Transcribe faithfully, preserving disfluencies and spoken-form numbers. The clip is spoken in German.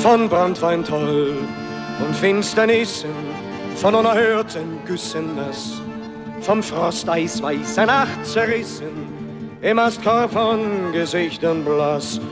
von Branntwein toll und Finsternissen, von unerhörten Güssen nass, vom Frost eisweißer Nacht zerrissen, im Astkorb von Gesichtern blass.